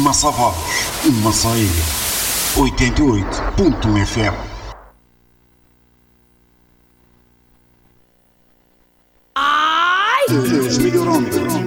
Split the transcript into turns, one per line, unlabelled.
uma só voz, uma só ilha. 88.1 FM. As melhor onda.